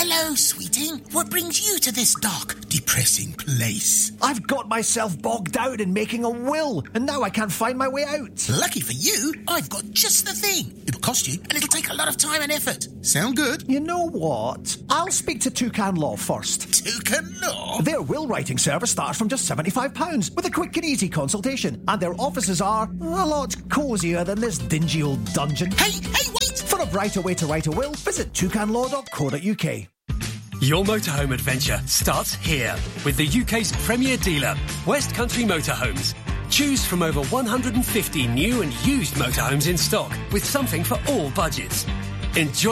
Hello, sweeting. What brings you to this dark, depressing place? I've got myself bogged down in making a will, and now I can't find my way out. Lucky for you, I've got just the thing. It'll cost you, and it'll take a lot of time and effort. Sound good? You know what? I'll speak to Toucan Law first. Toucan Law? Their will writing service starts from just £75 with a quick and easy consultation, and their offices are a lot cosier than this dingy old dungeon. Hey, wait! For a brighter way to write a will, visit toucanlaw.co.uk. Your motorhome adventure starts here with the UK's premier dealer, West Country Motorhomes. Choose from over 150 new and used motorhomes in stock with something for all budgets. Enjoy